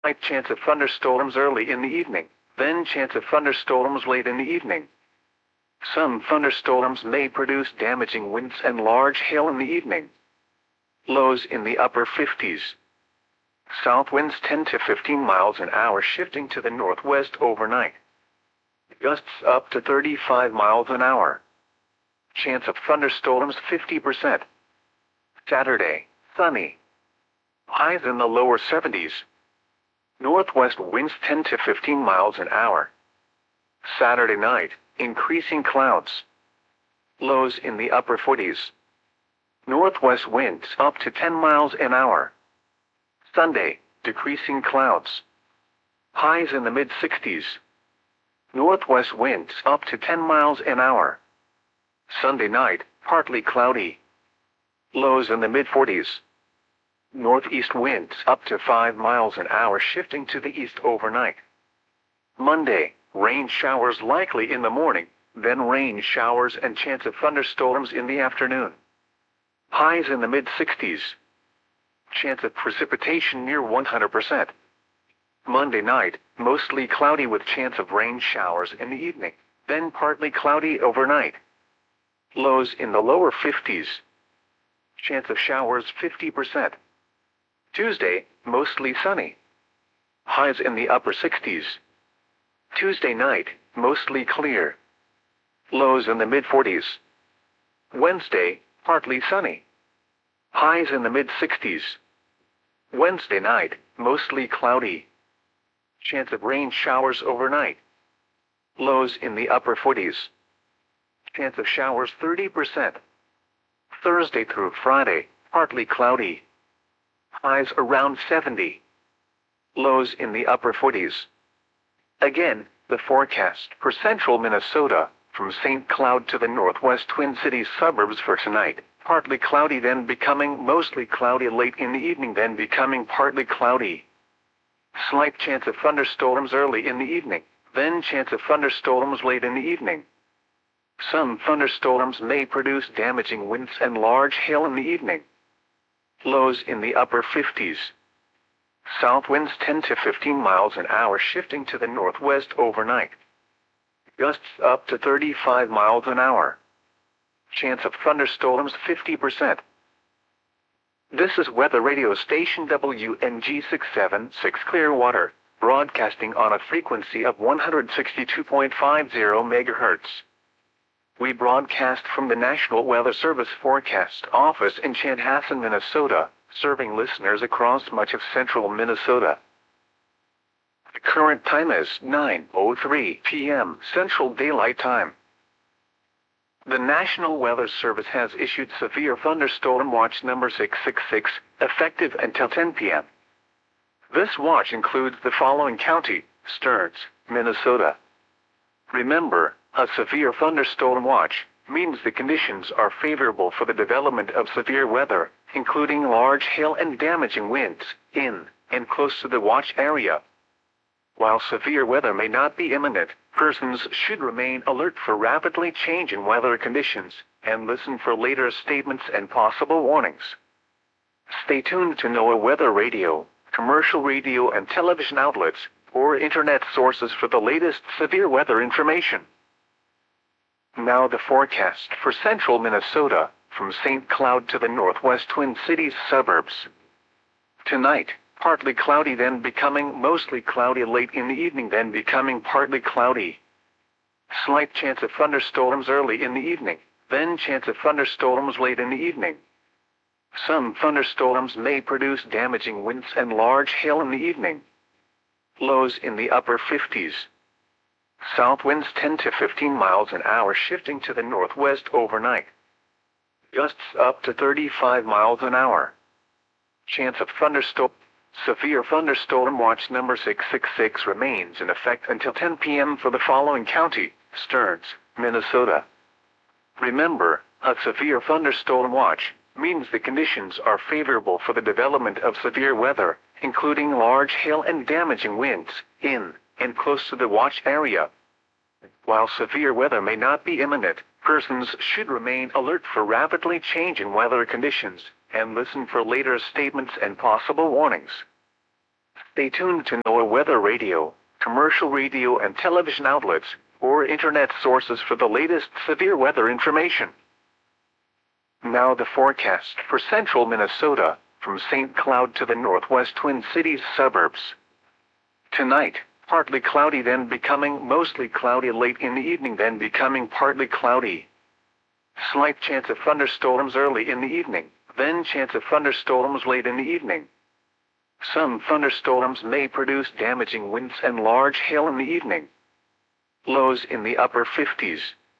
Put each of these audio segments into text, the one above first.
Slight chance of thunderstorms early in the evening, then chance of thunderstorms late in the evening. Some thunderstorms may produce damaging winds and large hail in the evening. Lows in the upper 50s. South winds 10 to 15 miles an hour shifting to the northwest overnight. Gusts up to 35 miles an hour. Chance of thunderstorms 50%. Saturday, sunny. Highs in the lower 70s. Northwest winds 10 to 15 miles an hour. Saturday night, increasing clouds. Lows in the upper 40s. Northwest winds up to 10 miles an hour. Sunday, decreasing clouds. Highs in the mid-60s. Northwest winds up to 10 miles an hour. Sunday night, partly cloudy. Lows in the mid-40s. Northeast winds up to 5 miles an hour shifting to the east overnight. Monday, rain showers likely in the morning, then rain showers and chance of thunderstorms in the afternoon. Highs in the mid-60s. Chance of precipitation near 100%. Monday night, mostly cloudy with chance of rain showers in the evening, then partly cloudy overnight. Lows in the lower 50s. Chance of showers 50%. Tuesday, mostly sunny. Highs in the upper 60s. Tuesday night, mostly clear. Lows in the mid-40s. Wednesday, partly sunny. Highs in the mid-60s. Wednesday night, mostly cloudy. Chance of rain showers overnight. Lows in the upper 40s. Chance of showers 30%. Thursday through Friday, partly cloudy. Highs around 70. Lows in the upper 40s. Again, the forecast for central Minnesota, from St. Cloud to the northwest Twin Cities suburbs for tonight. Partly cloudy, then becoming mostly cloudy late in the evening, then becoming partly cloudy. Slight chance of thunderstorms early in the evening, then chance of thunderstorms late in the evening. Some thunderstorms may produce damaging winds and large hail in the evening. Lows in the upper 50s. South winds 10 to 15 miles an hour shifting to the northwest overnight. Gusts up to 35 miles an hour. Chance of thunderstorms 50%. This is weather radio station WNG 676 Clearwater, broadcasting on a frequency of 162.50 MHz. We broadcast from the National Weather Service Forecast Office in Chanhassen, Minnesota, serving listeners across much of central Minnesota. The current time is 9:03 p.m. Central Daylight Time. The National Weather Service has issued Severe Thunderstorm Watch number 666, effective until 10 p.m. This watch includes the following county: Stearns, Minnesota. Remember, a severe thunderstorm watch means the conditions are favorable for the development of severe weather, including large hail and damaging winds, in and close to the watch area. While severe weather may not be imminent, persons should remain alert for rapidly changing weather conditions, and listen for later statements and possible warnings. Stay tuned to NOAA Weather Radio, commercial radio and television outlets, or internet sources for the latest severe weather information. Now the forecast for central Minnesota, from St. Cloud to the northwest Twin Cities suburbs. Tonight, partly cloudy, then becoming mostly cloudy late in the evening, then becoming partly cloudy. Slight chance of thunderstorms early in the evening, then chance of thunderstorms late in the evening. Some thunderstorms may produce damaging winds and large hail in the evening. Lows in the upper 50s. South winds 10 to 15 miles an hour shifting to the northwest overnight. Gusts up to 35 miles an hour. Chance of thunderstorm. Severe Thunderstorm Watch number 666 remains in effect until 10 p.m. for the following county: Stearns, Minnesota. Remember, a severe thunderstorm watch means the conditions are favorable for the development of severe weather, including large hail and damaging winds, in and close to the watch area. While severe weather may not be imminent, persons should remain alert for rapidly changing weather conditions, and listen for later statements and possible warnings. Stay tuned to NOAA Weather Radio, commercial radio and television outlets, or internet sources for the latest severe weather information. Now the forecast for central Minnesota, from St. Cloud to the northwest Twin Cities suburbs. Tonight, partly cloudy, then becoming mostly cloudy late in the evening, then becoming partly cloudy. Slight chance of thunderstorms early in the evening, then chance of thunderstorms late in the evening. Some thunderstorms may produce damaging winds and large hail in the evening. Lows in the upper 50s.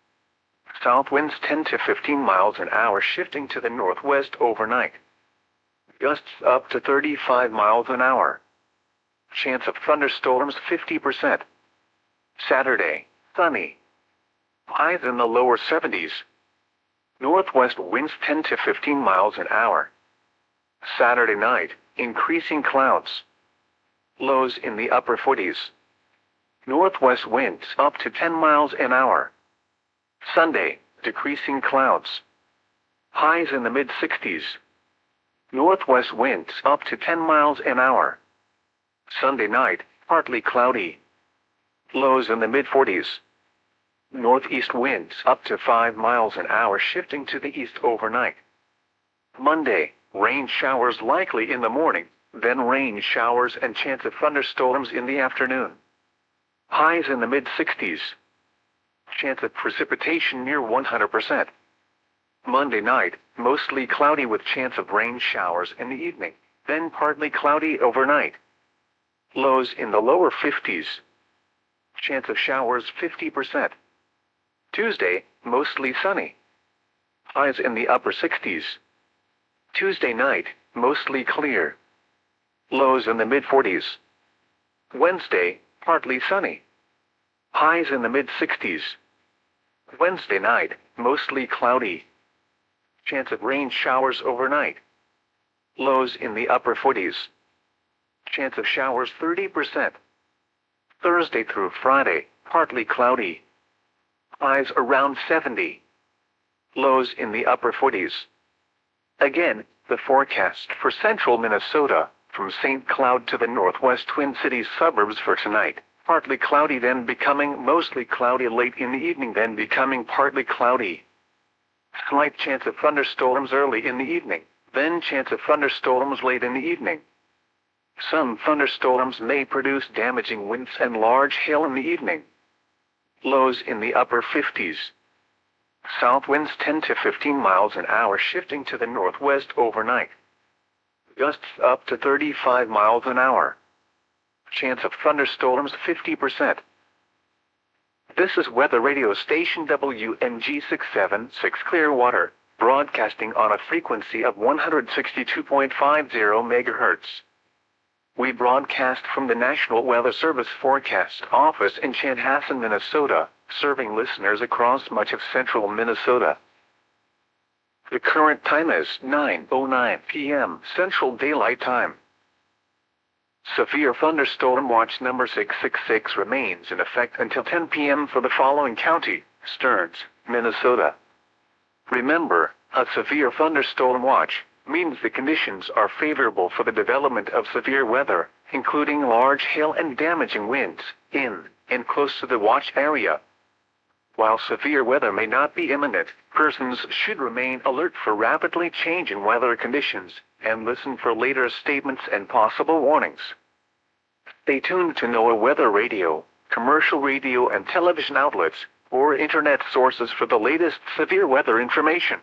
South winds 10 to 15 miles an hour, shifting to the northwest overnight. Gusts up to 35 miles an hour. Chance of thunderstorms 50%. Saturday, sunny. Highs in the lower 70s. Northwest winds 10 to 15 miles an hour. Saturday night, increasing clouds. Lows in the upper 40s. Northwest winds up to 10 miles an hour. Sunday, decreasing clouds. Highs in the mid-60s. Northwest winds up to 10 miles an hour. Sunday night, partly cloudy. Lows in the mid-40s. Northeast winds up to 5 miles an hour, shifting to the east overnight. Monday, rain showers likely in the morning, then rain showers and chance of thunderstorms in the afternoon. Highs in the mid-60s. Chance of precipitation near 100%. Monday night, mostly cloudy with chance of rain showers in the evening, then partly cloudy overnight. Lows in the lower 50s. Chance of showers 50%. Tuesday, mostly sunny. Highs in the upper 60s. Tuesday night, mostly clear. Lows in the mid-40s. Wednesday, partly sunny. Highs in the mid-60s. Wednesday night, mostly cloudy. Chance of rain showers overnight. Lows in the upper 40s. Chance of showers 30%. Thursday through Friday, partly cloudy. Highs around 70. Lows in the upper 40s. Again, the forecast for central Minnesota, from St. Cloud to the northwest Twin Cities suburbs for tonight. Partly cloudy, then becoming mostly cloudy late in the evening, then becoming partly cloudy. Slight chance of thunderstorms early in the evening, then chance of thunderstorms late in the evening. Some thunderstorms may produce damaging winds and large hail in the evening. Lows in the upper 50s. South winds 10 to 15 miles an hour, shifting to the northwest overnight. Gusts up to 35 miles an hour. Chance of thunderstorms 50%. This is Weather Radio Station WMG 676 Clearwater, broadcasting on a frequency of 162.50 MHz. We broadcast from the National Weather Service Forecast Office in Chanhassen, Minnesota, serving listeners across much of central Minnesota. The current time is 9:09 p.m. Central Daylight Time. Severe thunderstorm watch number 666 remains in effect until 10 p.m. for the following county: Stearns, Minnesota. Remember, a severe thunderstorm watch means the conditions are favorable for the development of severe weather, including large hail and damaging winds, in and close to the watch area. While severe weather may not be imminent, persons should remain alert for rapidly changing weather conditions and listen for later statements and possible warnings. Stay tuned to NOAA Weather Radio, commercial radio and television outlets, or internet sources for the latest severe weather information.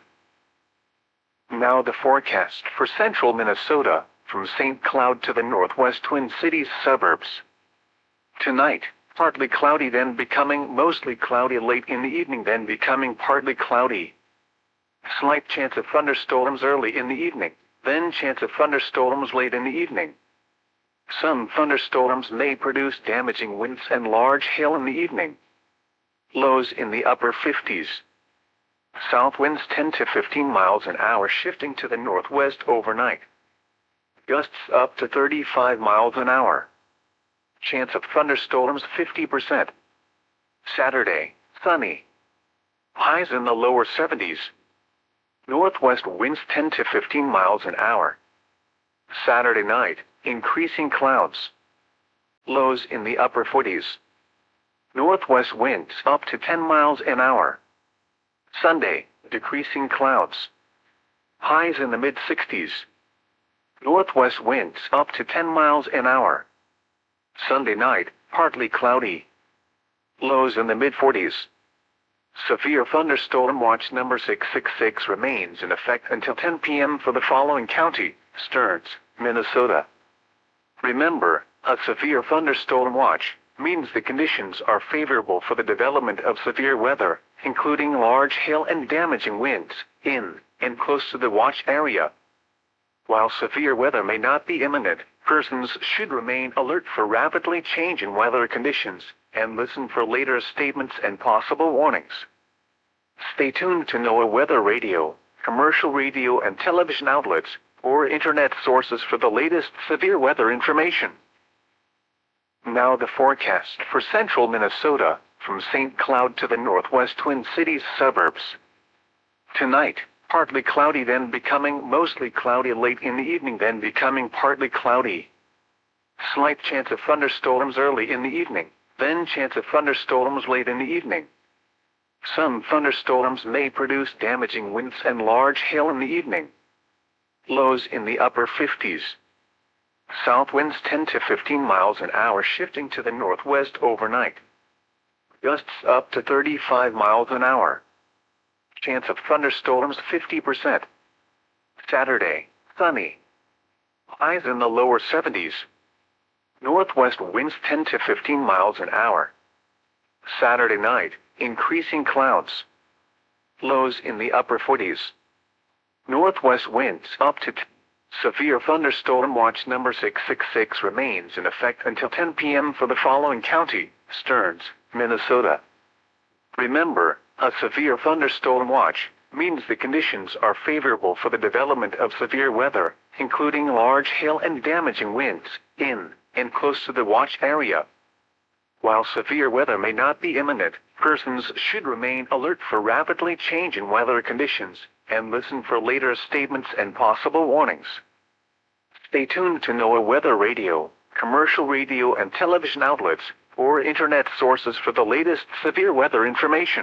Now the forecast for central Minnesota, from St. Cloud to the northwest Twin Cities suburbs. Tonight, partly cloudy, then becoming mostly cloudy late in the evening, then becoming partly cloudy. Slight chance of thunderstorms early in the evening, then chance of thunderstorms late in the evening. Some thunderstorms may produce damaging winds and large hail in the evening. Lows in the upper 50s. South winds 10 to 15 miles an hour, shifting to the northwest overnight. Gusts up to 35 miles an hour. Chance of thunderstorms 50%. Saturday, sunny. Highs in the lower 70s. Northwest winds 10 to 15 miles an hour. Saturday night, increasing clouds. Lows in the upper 40s. Northwest winds up to 10 miles an hour. Sunday, decreasing clouds. Highs in the mid-60s. Northwest winds up to 10 miles an hour. Sunday night, partly cloudy. Lows in the mid-40s. Severe thunderstorm watch number 666 remains in effect until 10 p.m. for the following county: Stearns, Minnesota. Remember, a severe thunderstorm watch means the conditions are favorable for the development of severe weather, including large hail and damaging winds, in and close to the watch area. While severe weather may not be imminent, persons should remain alert for rapidly changing weather conditions and listen for later statements and possible warnings. Stay tuned to NOAA Weather Radio, commercial radio and television outlets, or internet sources for the latest severe weather information. Now the forecast for central Minnesota, from St. Cloud to the northwest Twin Cities suburbs. Tonight, partly cloudy, then becoming mostly cloudy late in the evening, then becoming partly cloudy. Slight chance of thunderstorms early in the evening, then chance of thunderstorms late in the evening. Some thunderstorms may produce damaging winds and large hail in the evening. Lows in the upper 50s. South winds 10 to 15 miles an hour, shifting to the northwest overnight. Gusts up to 35 miles an hour. Chance of thunderstorms 50%. Saturday, sunny. Highs in the lower 70s. Northwest winds 10 to 15 miles an hour. Saturday night, increasing clouds. Lows in the upper 40s. Northwest winds up to severe thunderstorm watch number 666 remains in effect until 10 p.m. for the following county: Stearns, Minnesota. Remember, a severe thunderstorm watch means the conditions are favorable for the development of severe weather, including large hail and damaging winds, in and close to the watch area. While severe weather may not be imminent, persons should remain alert for rapidly changing weather conditions and listen for later statements and possible warnings. Stay tuned to NOAA Weather Radio, commercial radio and television outlets, or internet sources for the latest severe weather information.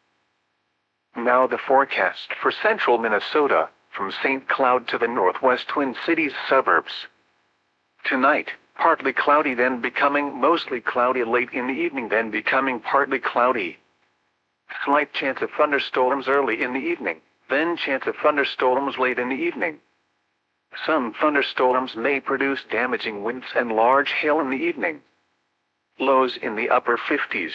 Now the forecast for central Minnesota, from St. Cloud to the northwest Twin Cities suburbs. Tonight, partly cloudy, then becoming mostly cloudy late in the evening, then becoming partly cloudy. Slight chance of thunderstorms early in the evening, then chance of thunderstorms late in the evening. Some thunderstorms may produce damaging winds and large hail in the evening. Lows in the upper 50s.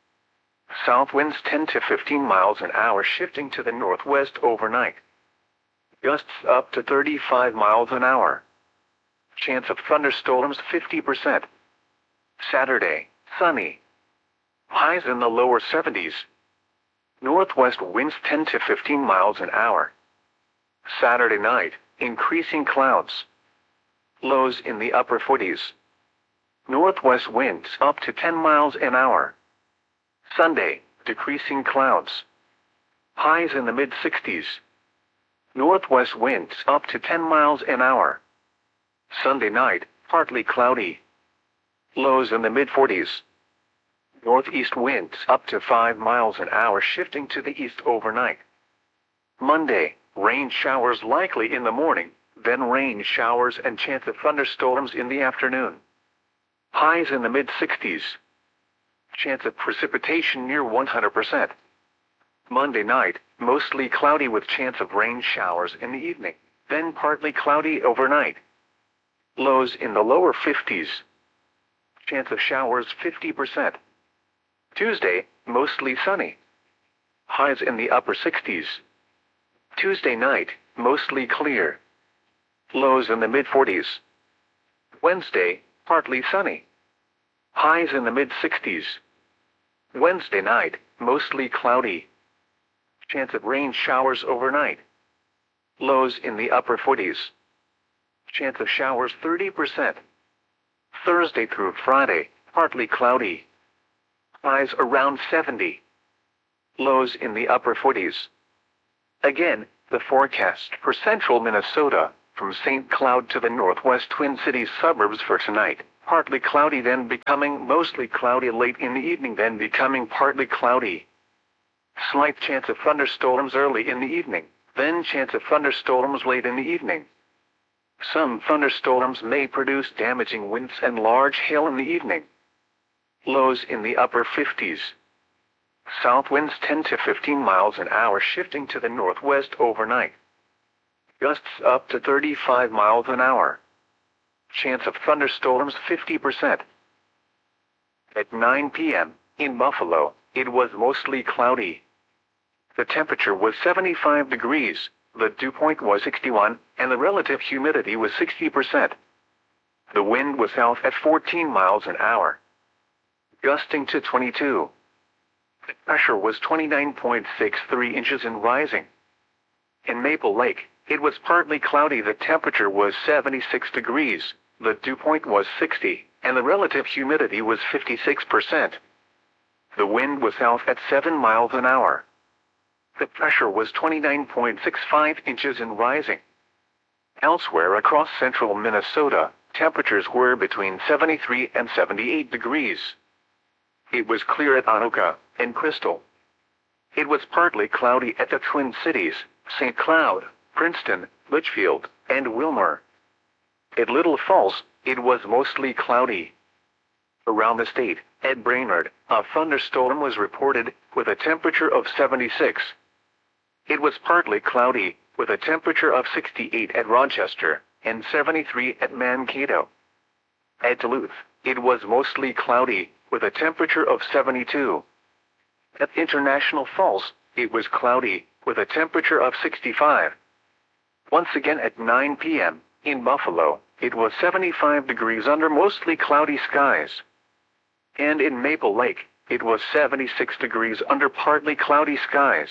South winds 10 to 15 miles an hour, shifting to the northwest overnight. Gusts up to 35 miles an hour. Chance of thunderstorms 50%. Saturday, sunny. Highs in the lower 70s. Northwest winds 10 to 15 miles an hour. Saturday night, increasing clouds. Lows in the upper 40s. Northwest winds up to 10 miles an hour. Sunday, decreasing clouds. Highs in the mid-60s. Northwest winds up to 10 miles an hour. Sunday night, partly cloudy. Lows in the mid-40s. Northeast winds up to 5 miles an hour, shifting to the east overnight. Monday, rain showers likely in the morning, then rain showers and chance of thunderstorms in the afternoon. Highs in the mid-60s. Chance of precipitation near 100%. Monday night, mostly cloudy with chance of rain showers in the evening, then partly cloudy overnight. Lows in the lower 50s. Chance of showers 50%. Tuesday, mostly sunny. Highs in the upper 60s. Tuesday night, mostly clear. Lows in the mid-40s. Wednesday, partly sunny. Highs in the mid-60s. Wednesday night, mostly cloudy. Chance of rain showers overnight. Lows in the upper 40s. Chance of showers 30%. Thursday through Friday, partly cloudy. Highs around 70. Lows in the upper 40s. Again, the forecast for central Minnesota, from St. Cloud to the northwest Twin Cities suburbs for tonight: partly cloudy then becoming mostly cloudy late in the evening then becoming partly cloudy. Slight chance of thunderstorms early in the evening, then chance of thunderstorms late in the evening. Some thunderstorms may produce damaging winds and large hail in the evening. Lows in the upper 50s. South winds 10 to 15 miles an hour shifting to the northwest overnight. Gusts up to 35 miles an hour. Chance of thunderstorms 50%. At 9 p.m., in Buffalo, it was mostly cloudy. The temperature was 75 degrees, the dew point was 61, and the relative humidity was 60%. The wind was south at 14 miles an hour, gusting to 22. The pressure was 29.63 inches and rising. In Maple Lake, it was partly cloudy. The temperature was 76 degrees, the dew point was 60, and the relative humidity was 56%. The wind was south at 7 miles an hour. The pressure was 29.65 inches and rising. Elsewhere across central Minnesota, temperatures were between 73 and 78 degrees. It was clear at Anoka and Crystal. It was partly cloudy at the Twin Cities, St. Cloud, Princeton, Litchfield, and Wilmer. At Little Falls, it was mostly cloudy. Around the state, at Brainerd, a thunderstorm was reported, with a temperature of 76. It was partly cloudy, with a temperature of 68 at Rochester, and 73 at Mankato. At Duluth, it was mostly cloudy, with a temperature of 72. At International Falls, it was cloudy, with a temperature of 65. Once again at 9 p.m., in Buffalo, it was 75 degrees under mostly cloudy skies. And in Maple Lake, it was 76 degrees under partly cloudy skies.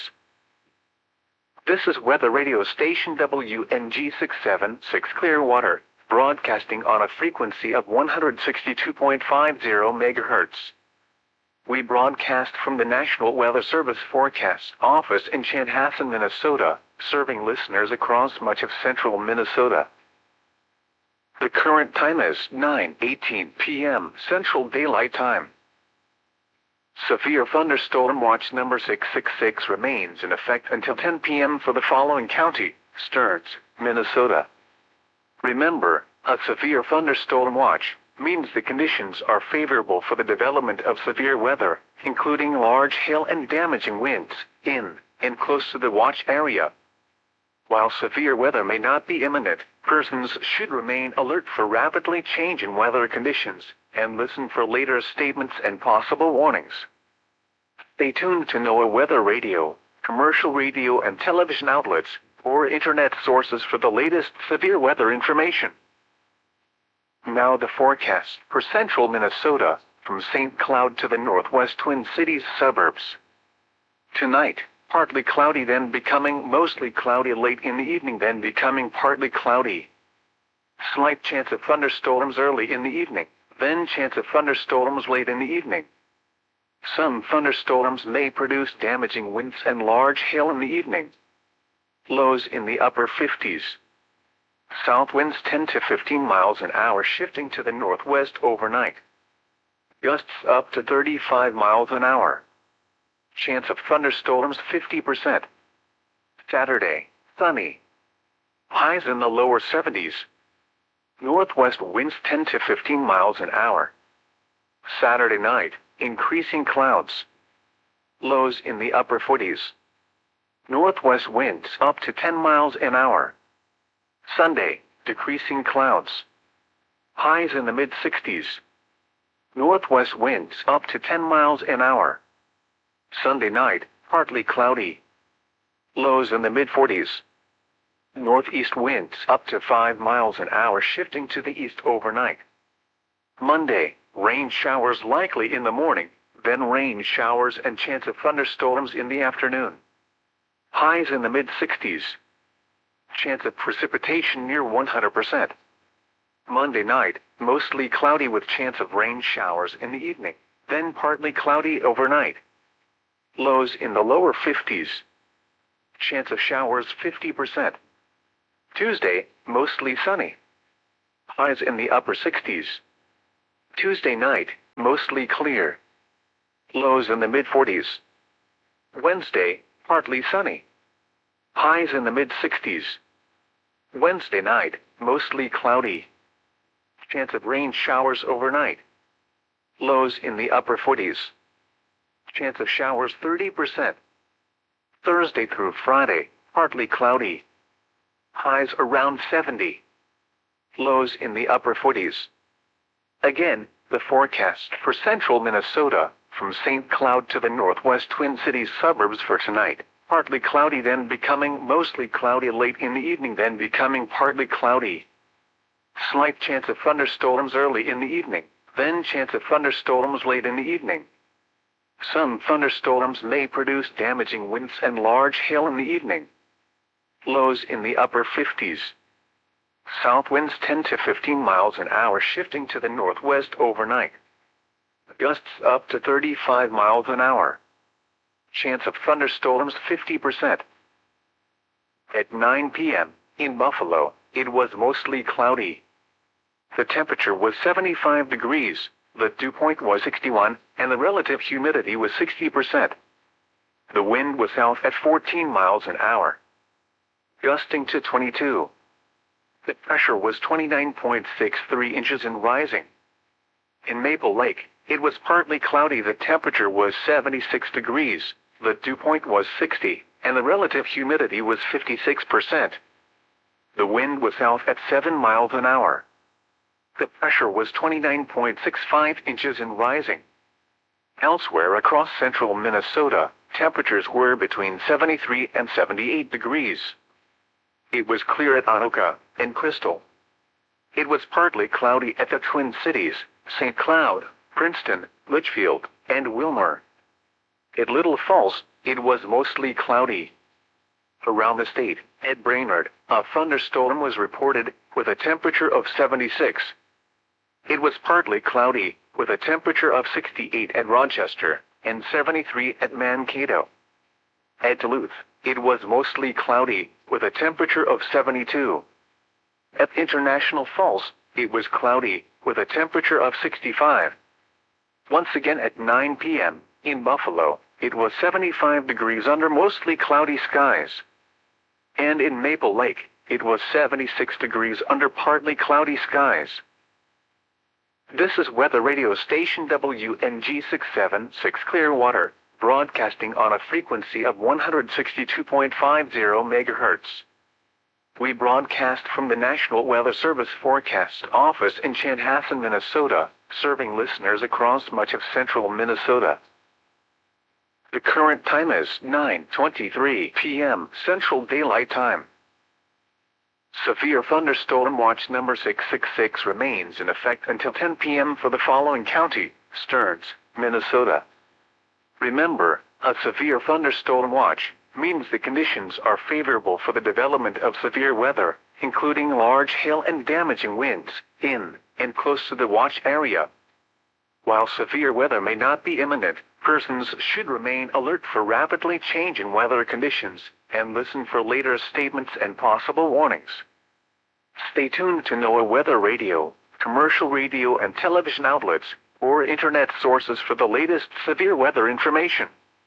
This is Weather Radio Station WNG 676 Clearwater, broadcasting on a frequency of 162.50 MHz. We broadcast from the National Weather Service Forecast Office in Chanhassen, Minnesota, serving listeners across much of central Minnesota. The current time is 9:18 p.m. Central Daylight Time. Severe thunderstorm watch number 666 remains in effect until 10 p.m. for the following county: Stearns, Minnesota. Remember, a severe thunderstorm watch means the conditions are favorable for the development of severe weather, including large hail and damaging winds, in and close to the watch area. While severe weather may not be imminent, persons should remain alert for rapidly changing weather conditions, and listen for later statements and possible warnings. Stay tuned to NOAA Weather Radio, commercial radio and television outlets, or internet sources for the latest severe weather information. Now the forecast for central Minnesota, from St. Cloud to the northwest Twin Cities suburbs. Tonight, partly cloudy then becoming mostly cloudy late in the evening then becoming partly cloudy. Slight chance of thunderstorms early in the evening, then chance of thunderstorms late in the evening. Some thunderstorms may produce damaging winds and large hail in the evening. Lows in the upper 50s. South winds 10 to 15 miles an hour shifting to the northwest overnight. Gusts up to 35 miles an hour. Chance of thunderstorms 50%. Saturday, sunny. Highs in the lower 70s. Northwest winds 10 to 15 miles an hour. Saturday night, increasing clouds. Lows in the upper 40s. Northwest winds up to 10 miles an hour. Sunday, decreasing clouds. Highs in the mid-60s. Northwest winds up to 10 miles an hour. Sunday night, partly cloudy. Lows in the mid-40s. Northeast winds up to 5 miles an hour shifting to the east overnight. Monday, rain showers likely in the morning, then rain showers and chance of thunderstorms in the afternoon. Highs in the mid-60s. Chance of precipitation near 100%. Monday night, mostly cloudy with chance of rain showers in the evening, then partly cloudy overnight. Lows in the lower 50s. Chance of showers 50%. Tuesday, mostly sunny. Highs in the upper 60s. Tuesday night, mostly clear. Lows in the mid-40s. Wednesday, partly sunny. Highs in the mid-60s. Wednesday night, mostly cloudy. Chance of rain showers overnight. Lows in the upper 40s. Chance of showers 30%. Thursday through Friday, partly cloudy. Highs around 70. Lows in the upper 40s. Again, the forecast for central Minnesota, from St. Cloud to the northwest Twin Cities suburbs for tonight. Partly cloudy, then becoming mostly cloudy late in the evening, then becoming partly cloudy. Slight chance of thunderstorms early in the evening, then chance of thunderstorms late in the evening. Some thunderstorms may produce damaging winds and large hail in the evening. Lows in the upper 50s. South winds 10 to 15 miles an hour shifting to the northwest overnight. Gusts up to 35 miles an hour. Chance of thunderstorms 50%. At 9 p.m., in Buffalo, it was mostly cloudy. The temperature was 75 degrees, the dew point was 61, and the relative humidity was 60%. The wind was south at 14 miles an hour, gusting to 22. The pressure was 29.63 inches and rising. In Maple Lake, it was partly cloudy. The temperature was 76 degrees, the dew point was 60, and the relative humidity was 56%. The wind was south at 7 miles an hour. The pressure was 29.65 inches and rising. Elsewhere across central Minnesota, temperatures were between 73 and 78 degrees. It was clear at Anoka and Crystal. It was partly cloudy at the Twin Cities, St. Cloud, Princeton, Litchfield, and Wilmer. At Little Falls, it was mostly cloudy. Around the state, at Brainerd, a thunderstorm was reported, with a temperature of 76. It was partly cloudy, with a temperature of 68 at Rochester, and 73 at Mankato. At Duluth, it was mostly cloudy, with a temperature of 72. At International Falls, it was cloudy, with a temperature of 65. Once again at 9 p.m., in Buffalo, it was 75 degrees under mostly cloudy skies. And in Maple Lake, it was 76 degrees under partly cloudy skies. This is weather radio station WNG 676 Clearwater, broadcasting on a frequency of 162.50 MHz. We broadcast from the National Weather Service Forecast Office in Chanhassen, Minnesota, serving listeners across much of central Minnesota. The current time is 9:23 p.m. Central Daylight Time. Severe thunderstorm watch number 666 remains in effect until 10 p.m. for the following county: Stearns, Minnesota. Remember, a severe thunderstorm watch means the conditions are favorable for the development of severe weather, including large hail and damaging winds, in and close to the watch area. While severe weather may not be imminent, persons should remain alert for rapidly changing weather conditions, and listen for later statements and possible warnings. Stay tuned to NOAA Weather Radio, commercial radio and television outlets, or internet sources for the latest severe weather information.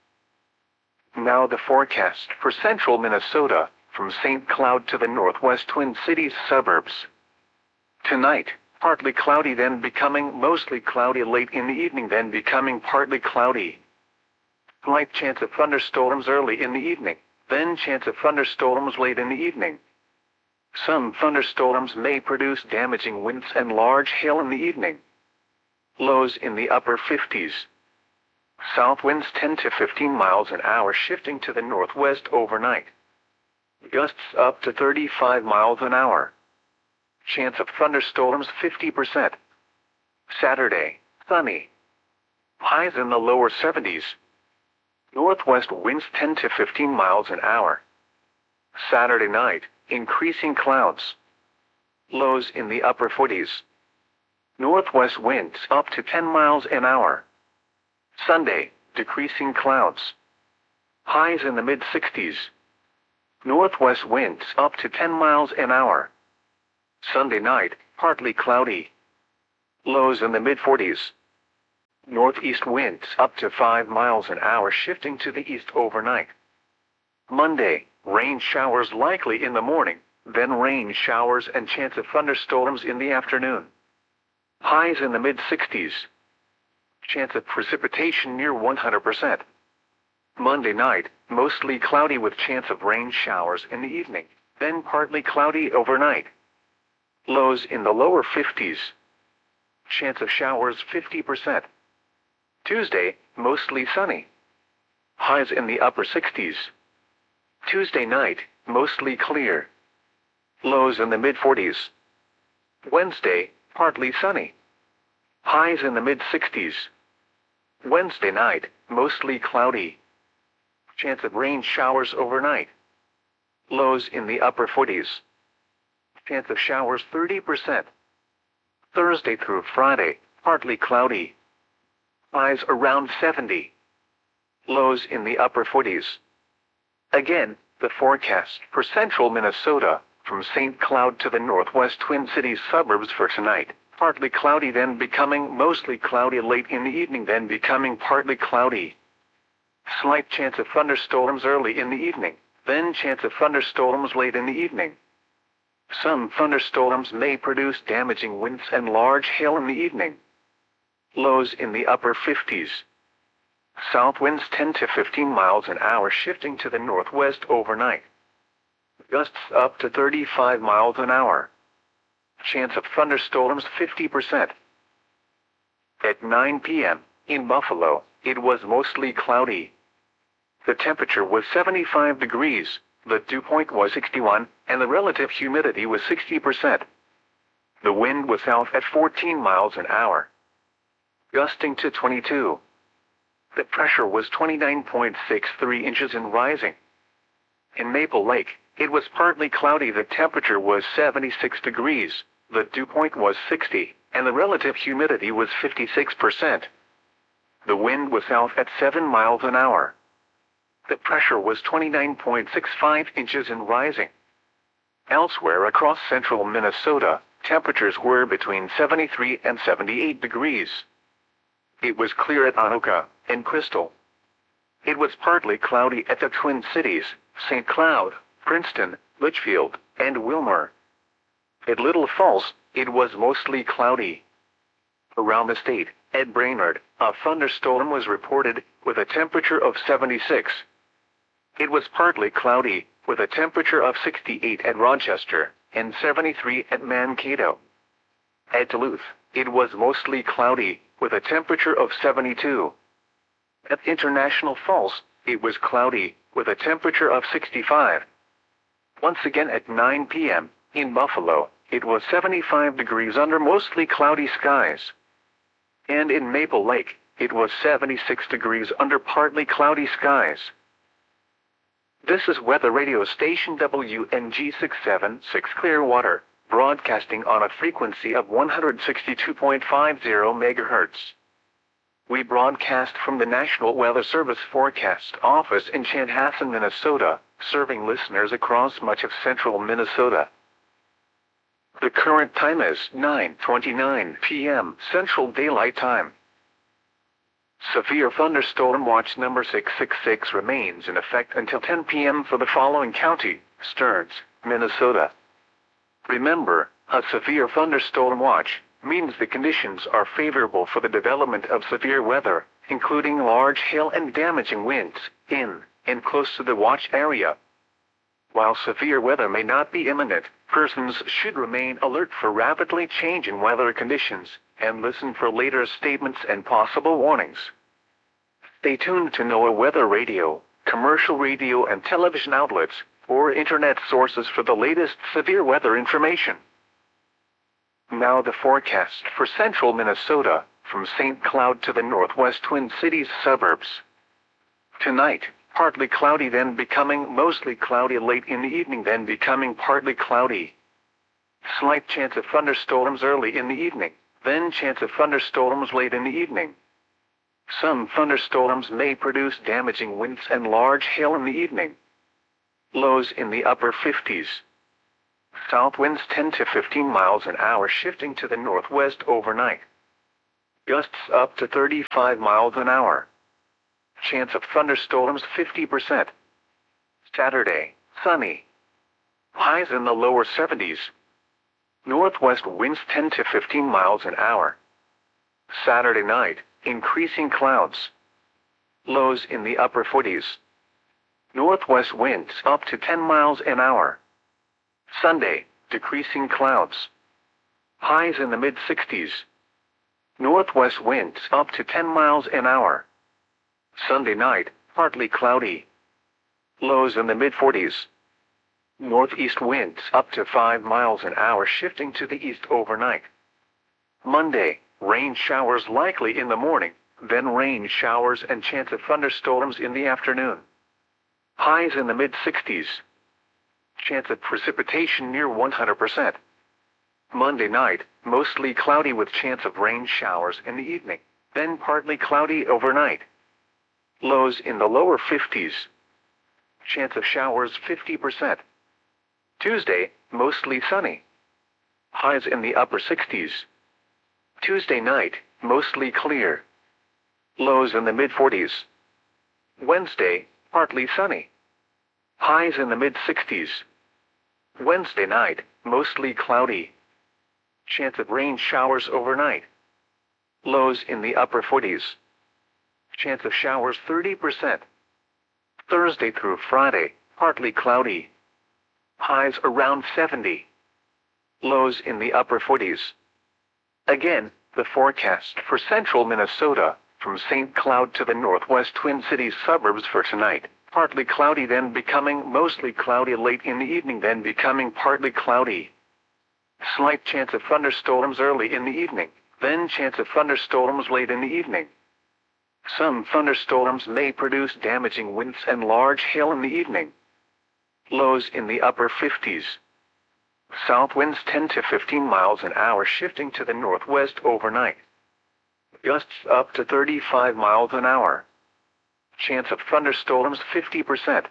Now the forecast for central Minnesota, from St. Cloud to the northwest Twin Cities suburbs. Tonight, partly cloudy, then becoming mostly cloudy late in the evening, then becoming partly cloudy. Slight chance of thunderstorms early in the evening, then chance of thunderstorms late in the evening. Some thunderstorms may produce damaging winds and large hail in the evening. Lows in the upper 50s. South winds 10 to 15 miles an hour shifting to the northwest overnight. Gusts up to 35 miles an hour. Chance of thunderstorms 50%. Saturday, sunny. Highs in the lower 70s. Northwest winds 10 to 15 miles an hour. Saturday night, increasing clouds. Lows in the upper 40s. Northwest winds up to 10 miles an hour. Sunday, decreasing clouds. Highs in the mid-60s. Northwest winds up to 10 miles an hour. Sunday night, partly cloudy. Lows in the mid-40s. Northeast winds up to 5 miles an hour shifting to the east overnight. Monday, rain showers likely in the morning, then rain showers and chance of thunderstorms in the afternoon. Highs in the mid-60s. Chance of precipitation near 100%. Monday night, mostly cloudy with chance of rain showers in the evening, then partly cloudy overnight. Lows in the lower 50s. Chance of showers 50%. Tuesday, mostly sunny. Highs in the upper 60s. Tuesday night, mostly clear. Lows in the mid-40s. Wednesday, partly sunny. Highs in the mid-60s. Wednesday night, mostly cloudy. Chance of rain showers overnight. Lows in the upper 40s. Chance of showers 30%. Thursday through Friday, partly cloudy. Highs around 70. Lows in the upper 40s. Again, the forecast for central Minnesota, from St. Cloud to the northwest Twin Cities suburbs for tonight. Partly cloudy, then becoming mostly cloudy late in the evening, then becoming partly cloudy. Slight chance of thunderstorms early in the evening, then chance of thunderstorms late in the evening. Some thunderstorms may produce damaging winds and large hail in the evening. Lows in the upper 50s. South winds 10 to 15 miles an hour shifting to the northwest overnight. Gusts up to 35 miles an hour. Chance of thunderstorms 50%. At 9 p.m., in Buffalo, it was mostly cloudy. The temperature was 75 degrees, the dew point was 61, and the relative humidity was 60%. The wind was south at 14 miles an hour, gusting to 22. The pressure was 29.63 inches and rising. In Maple Lake, it was partly cloudy. The temperature was 76 degrees, the dew point was 60, and the relative humidity was 56%. The wind was south at 7 miles an hour. The pressure was 29.65 inches and rising. Elsewhere across central Minnesota, temperatures were between 73 and 78 degrees. It was clear at Anoka and Crystal. It was partly cloudy at the Twin Cities, St. Cloud, Princeton, Litchfield, and Wilmer. At Little Falls, it was mostly cloudy. Around the state, at Brainerd, a thunderstorm was reported, with a temperature of 76. It was partly cloudy, with a temperature of 68 at Rochester, and 73 at Mankato. At Duluth, it was mostly cloudy, with a temperature of 72. At International Falls, it was cloudy, with a temperature of 65. Once again at 9 p.m., in Buffalo, it was 75 degrees under mostly cloudy skies. And in Maple Lake, it was 76 degrees under partly cloudy skies. This is weather radio station WNG 676 Clearwater, broadcasting on a frequency of 162.50 MHz. We broadcast from the National Weather Service Forecast Office in Chanhassen, Minnesota, serving listeners across much of central Minnesota. The current time is 9:29 p.m. Central Daylight Time. Severe thunderstorm watch number 666 remains in effect until 10 p.m. for the following county: Stearns, Minnesota. Remember, a severe thunderstorm watch means the conditions are favorable for the development of severe weather, including large hail and damaging winds, in and close to the watch area. While severe weather may not be imminent, persons should remain alert for rapidly changing weather conditions, and listen for later statements and possible warnings. Stay tuned to NOAA Weather Radio, commercial radio and television outlets, or internet sources for the latest severe weather information. Now the forecast for central Minnesota, from St. Cloud to the northwest Twin Cities suburbs. Tonight, partly cloudy, then becoming mostly cloudy late in the evening, then becoming partly cloudy. Slight chance of thunderstorms early in the evening, then chance of thunderstorms late in the evening. Some thunderstorms may produce damaging winds and large hail in the evening. Lows in the upper 50s. South winds 10 to 15 miles an hour shifting to the northwest overnight. Gusts up to 35 miles an hour. Chance of thunderstorms 50%. Saturday, sunny. Highs in the lower 70s. Northwest winds 10 to 15 miles an hour. Saturday night, increasing clouds. Lows in the upper 40s. Northwest winds up to 10 miles an hour. Sunday, decreasing clouds. Highs in the mid-60s. Northwest winds up to 10 miles an hour. Sunday night, partly cloudy. Lows in the mid-40s. Northeast winds up to 5 miles an hour shifting to the east overnight. Monday, rain showers likely in the morning, then rain showers and chance of thunderstorms in the afternoon. Highs in the mid-60s. Chance of precipitation near 100%. Monday night, mostly cloudy with chance of rain showers in the evening, then partly cloudy overnight. Lows in the lower 50s. Chance of showers 50%. Tuesday, mostly sunny. Highs in the upper 60s. Tuesday night, mostly clear. Lows in the mid-40s. Wednesday, partly sunny. Highs in the mid-60s. Wednesday night, mostly cloudy. Chance of rain showers overnight. Lows in the upper 40s. Chance of showers 30%. Thursday through Friday, partly cloudy. Highs around 70. Lows in the upper 40s. Again, the forecast for central Minnesota, from St. Cloud to the northwest Twin Cities suburbs for tonight. Partly cloudy then becoming mostly cloudy late in the evening then becoming partly cloudy. Slight chance of thunderstorms early in the evening, then chance of thunderstorms late in the evening. Some thunderstorms may produce damaging winds and large hail in the evening. Lows in the upper 50s. South winds 10 to 15 miles an hour shifting to the northwest overnight. Gusts up to 35 miles an hour. Chance of thunderstorms 50%.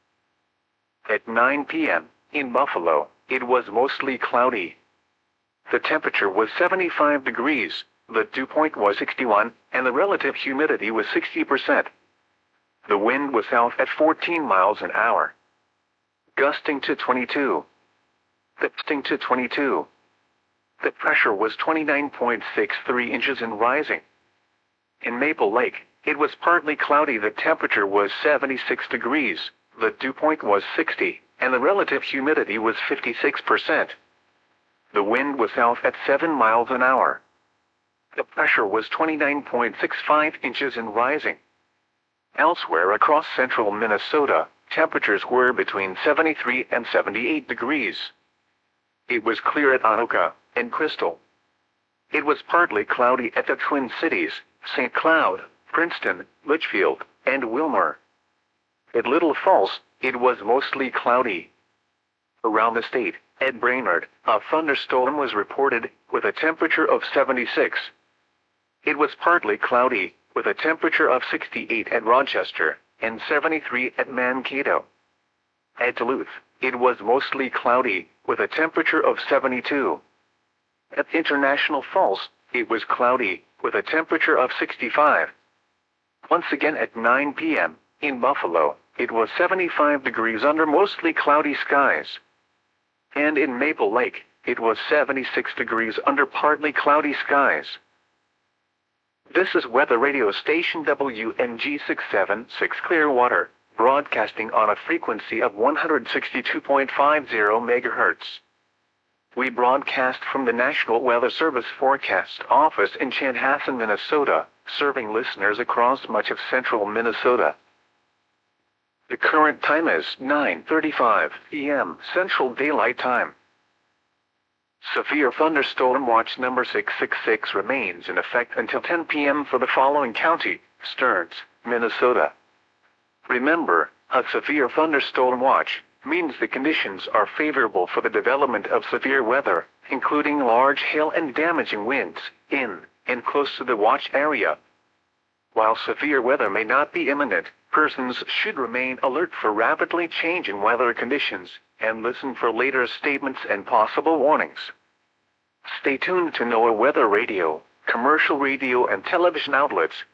At 9 p.m., in Buffalo, it was mostly cloudy. The temperature was 75 degrees, the dew point was 61, and the relative humidity was 60%. The wind was south at 14 miles an hour. Gusting to 22. Gusting to 22. The pressure was 29.63 inches and rising. In Maple Lake, it was partly cloudy. The temperature was 76 degrees, the dew point was 60, and the relative humidity was 56%. The wind was south at 7 miles an hour. The pressure was 29.65 inches and rising. Elsewhere across central Minnesota, temperatures were between 73 and 78 degrees. It was clear at Anoka and Crystal. It was partly cloudy at the Twin Cities, St. Cloud, Princeton, Litchfield, and Wilmer. At Little Falls, it was mostly cloudy. Around the state, at Brainerd, a thunderstorm was reported, with a temperature of 76. It was partly cloudy, with a temperature of 68 at Rochester, and 73 at Mankato. At Duluth, it was mostly cloudy, with a temperature of 72. At International Falls, it was cloudy, with a temperature of 65. Once again at 9 p.m., in Buffalo, it was 75 degrees under mostly cloudy skies. And in Maple Lake, it was 76 degrees under partly cloudy skies. This is weather radio station WMG 676 Clearwater, broadcasting on a frequency of 162.50 MHz. We broadcast from the National Weather Service Forecast Office in Chanhassen, Minnesota, serving listeners across much of central Minnesota. The current time is 9:35 p.m. Central Daylight Time. Severe thunderstorm watch number 666 remains in effect until 10 p.m. for the following county: Stearns, Minnesota. Remember, a severe thunderstorm watch means the conditions are favorable for the development of severe weather, including large hail and damaging winds, in and close to the watch area. While severe weather may not be imminent, persons should remain alert for rapidly changing weather conditions, and listen for later statements and possible warnings. Stay tuned to NOAA Weather Radio Commercial radio and television outlets